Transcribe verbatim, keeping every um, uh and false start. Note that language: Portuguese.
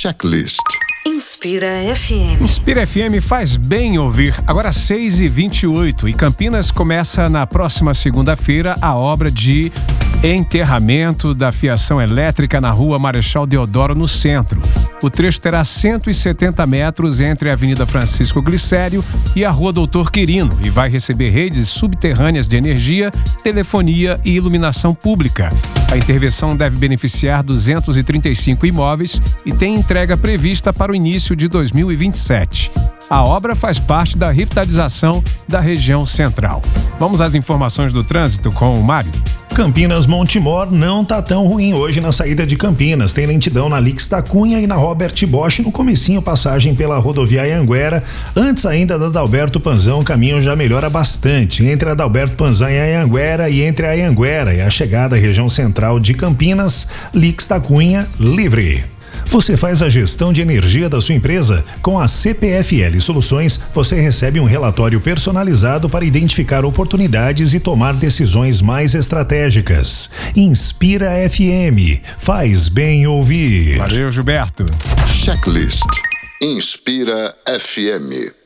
Checklist. Inspira F M. Inspira F M faz bem ouvir. Agora seis e vinte e oito e Campinas começa na próxima segunda-feira a obra de enterramento da fiação elétrica na rua Marechal Deodoro, no centro. O trecho terá cento e setenta metros entre a Avenida Francisco Glicério e a Rua Doutor Quirino e vai receber redes subterrâneas de energia, telefonia e iluminação pública. A intervenção deve beneficiar duzentos e trinta e cinco imóveis e tem entrega prevista para o início de dois mil e vinte e sete. A obra faz parte da revitalização da região central. Vamos às informações do trânsito com o Mário. Campinas Montemor não tá tão ruim hoje na saída de Campinas. Tem lentidão na Lix da Cunha e na Robert Bosch no comecinho, passagem pela rodoviária Anhanguera. Antes ainda da Adalberto Panzão, o caminho já melhora bastante. Entre a Adalberto Panzão e a Anhanguera e entre a Anhanguera e a chegada à região central de Campinas, Lix da Cunha livre. Você faz a gestão de energia da sua empresa? Com a C P F L Soluções, você recebe um relatório personalizado para identificar oportunidades e tomar decisões mais estratégicas. Inspira F M. Faz bem ouvir. Valeu, Gilberto. Checklist. Inspira F M.